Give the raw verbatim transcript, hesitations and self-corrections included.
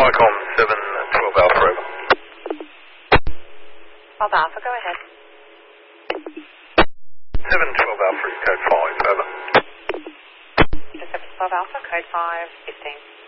Icom seven twelve Alpha, over. twelve Alpha, go ahead. seven twelve Alpha is code five, over. seven twelve Alpha, code five, fifteen.